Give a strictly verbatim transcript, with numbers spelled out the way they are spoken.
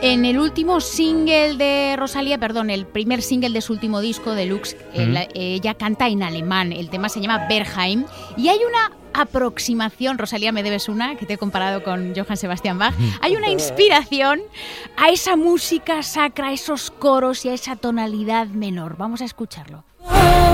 En el último single de Rosalía, perdón, el primer single de su último disco, Deluxe, mm. eh, ella canta en alemán. El tema se llama Berghain. Y hay una aproximación, Rosalía, me debes una, que te he comparado con Johann Sebastian Bach. Hay una inspiración a esa música sacra, a esos coros y a esa tonalidad menor. Vamos a escucharlo.